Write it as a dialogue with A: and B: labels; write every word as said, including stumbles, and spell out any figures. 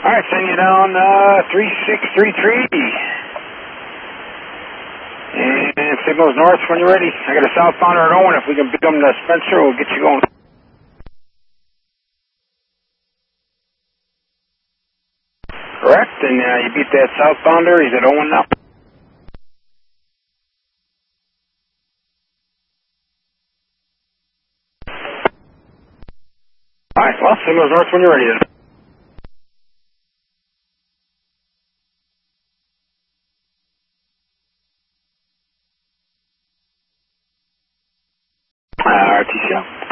A: All right, send you down uh, three six three three. And signals north when you're ready. I got a southbounder at Owen. If we can pick them to Spencer, we'll get you going. Correct, and uh, you beat that southbounder. He's at Owen now. All right, well, signals north when you're ready then. Uh, R T C L.